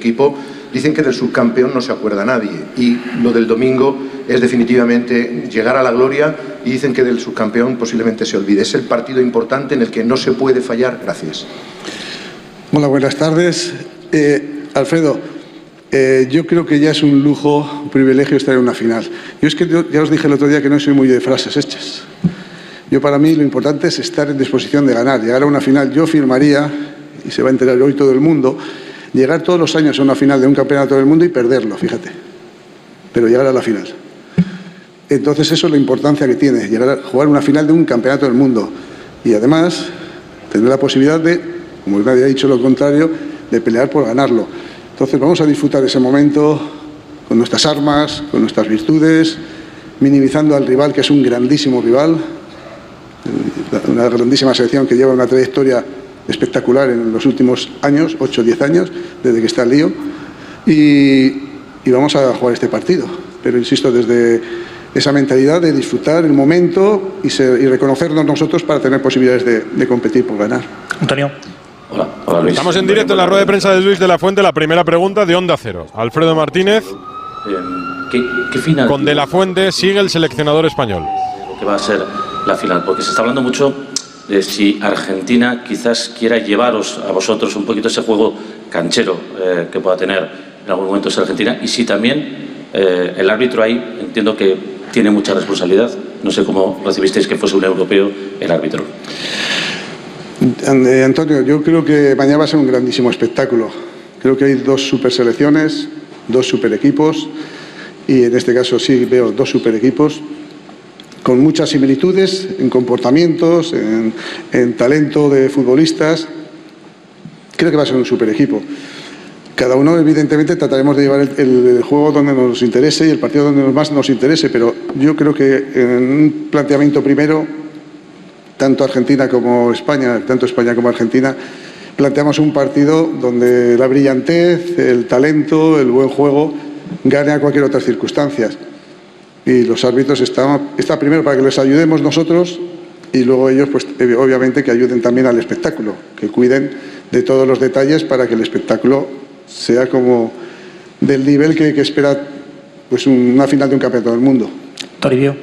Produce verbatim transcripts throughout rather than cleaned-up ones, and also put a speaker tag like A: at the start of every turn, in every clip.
A: equipo, dicen que del subcampeón no se acuerda nadie, y lo del domingo es definitivamente llegar a la gloria, y dicen que del subcampeón posiblemente se olvide. Es el partido importante en el que no se puede fallar. Gracias.
B: Hola, buenas tardes. Eh, Alfredo, eh, yo creo que ya es un lujo, un privilegio estar en una final. Yo es que yo, ya os dije el otro día que no soy muy de frases hechas. Yo, para mí, lo importante es estar en disposición de ganar, llegar a una final. Yo firmaría, y se va a enterar hoy todo el mundo, llegar todos los años a una final de un campeonato del mundo y perderlo, fíjate, pero llegar a la final. Entonces eso es la importancia que tiene, llegar a jugar una final de un campeonato del mundo, y además tener la posibilidad de, como nadie ha dicho lo contrario, de pelear por ganarlo. Entonces vamos a disfrutar ese momento con nuestras armas, con nuestras virtudes, minimizando al rival, que es un grandísimo rival, una grandísima selección que lleva una trayectoria espectacular en los últimos años, ocho o diez años, desde que está el lío, y, y vamos a jugar este partido. Pero insisto, desde esa mentalidad de disfrutar el momento y, ser, y reconocernos nosotros para tener posibilidades de, de competir por ganar.
C: Antonio.
D: Hola, hola Luis.
E: Estamos en directo en la rueda de prensa de Luis de la Fuente. La primera pregunta de Onda Cero. Alfredo Martínez.
D: ¿Qué, qué final?
E: Con De la Fuente sigue el seleccionador español.
D: ¿Qué va a ser la final? Porque se está hablando mucho de si Argentina quizás quiera llevaros a vosotros un poquito ese juego canchero eh, que pueda tener en algún momento esa Argentina, y si también eh, el árbitro ahí, entiendo que tiene mucha responsabilidad. No sé cómo recibisteis que fuese un europeo el árbitro.
B: Antonio, yo creo que mañana va a ser un grandísimo espectáculo. Creo que hay dos super selecciones, dos super equipos, y en este caso sí veo dos super equipos con muchas similitudes en comportamientos, en, en talento de futbolistas. Creo que va a ser un super equipo. Cada uno, evidentemente, trataremos de llevar el, el, el juego donde nos interese y el partido donde más nos interese, pero yo creo que en un planteamiento primero, tanto Argentina como España, tanto España como Argentina, planteamos un partido donde la brillantez, el talento, el buen juego gane a cualquier otras circunstancias. Y los árbitros están, está primero para que les ayudemos nosotros, y luego ellos, pues obviamente, que ayuden también al espectáculo, que cuiden de todos los detalles para que el espectáculo sea como del nivel que, que espera pues una final de un campeonato del mundo.
C: Toribio.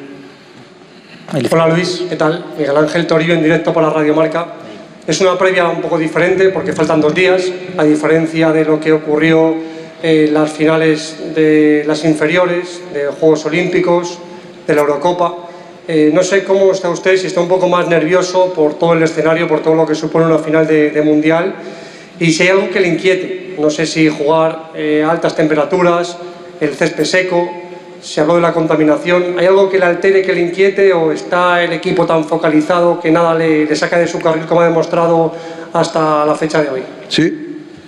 F: Hola Luis, ¿qué tal? Miguel Ángel Toribio en directo para Radio Marca. Es una previa un poco diferente porque faltan dos días, a diferencia de lo que ocurrió en las finales de las inferiores, de los Juegos Olímpicos, de la Eurocopa. Eh, no sé cómo está usted, si está un poco más nervioso por todo el escenario, por todo lo que supone una final de, de Mundial, y si hay algo que le inquiete. No sé si jugar eh, a altas temperaturas, el césped seco, se habló de la contaminación. ¿Hay algo que le altere, que le inquiete, o está el equipo tan focalizado que nada le, le saca de su carril, como ha demostrado hasta la fecha de hoy?
B: Sí.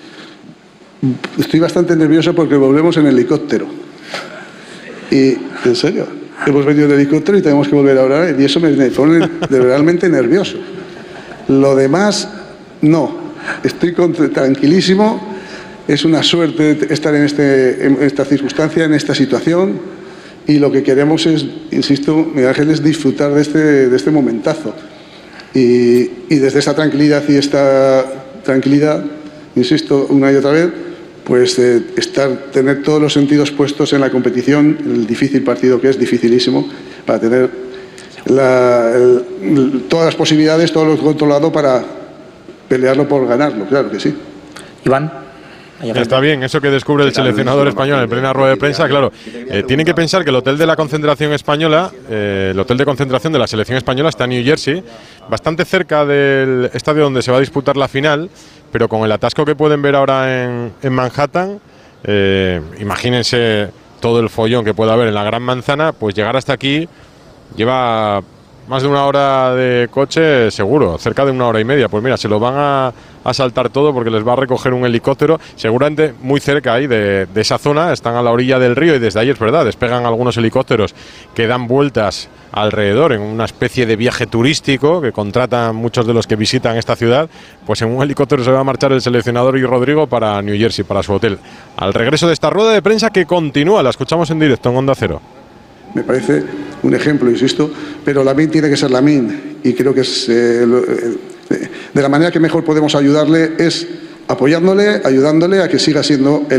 B: Estoy bastante nervioso porque volvemos en helicóptero. Y, en serio, hemos venido en helicóptero y tenemos que volver ahora, y eso me pone realmente nervioso. Lo demás, no. Estoy tranquilísimo. Es una suerte estar en, este, en esta circunstancia, en esta situación, y lo que queremos es, insisto, Miguel Ángel, es disfrutar de este, de este momentazo. Y, y desde esta tranquilidad y esta tranquilidad, insisto una y otra vez, pues eh, estar, tener todos los sentidos puestos en la competición, el difícil partido que es, dificilísimo, para tener la, el, todas las posibilidades, todo lo controlado para pelearlo por ganarlo, claro que sí.
C: Iván.
E: Está bien, eso que descubre el seleccionador español en plena rueda de prensa, claro. Eh, tienen que pensar que el hotel de la concentración española, eh, el hotel de concentración de la selección española está en New Jersey, bastante cerca del estadio donde se va a disputar la final, pero con el atasco que pueden ver ahora en, en Manhattan, eh, imagínense todo el follón que puede haber en la Gran Manzana, pues llegar hasta aquí lleva más de una hora de coche seguro, cerca de una hora y media. Pues mira, se lo van a, a saltar todo porque les va a recoger un helicóptero, seguramente muy cerca ahí de, de esa zona, están a la orilla del río, y desde ahí es verdad, despegan algunos helicópteros que dan vueltas alrededor en una especie de viaje turístico que contratan muchos de los que visitan esta ciudad. Pues en un helicóptero se va a marchar el seleccionador y Rodrigo para New Jersey, para su hotel. Al regreso de esta rueda de prensa que continúa, la escuchamos en directo en Onda Cero.
B: Me parece un ejemplo, insisto, pero Lamine tiene que ser Lamine, y creo que es, eh, de la manera que mejor podemos ayudarle es apoyándole, ayudándole a que siga siendo el